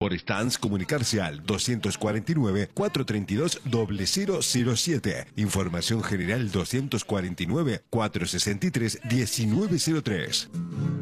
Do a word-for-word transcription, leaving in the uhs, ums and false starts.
Por stands, comunicarse al doscientos cuarenta y nueve, cuatrocientos treinta y dos, cero cero siete. Información general doscientos cuarenta y nueve, cuatrocientos sesenta y tres, diecinueve cero tres.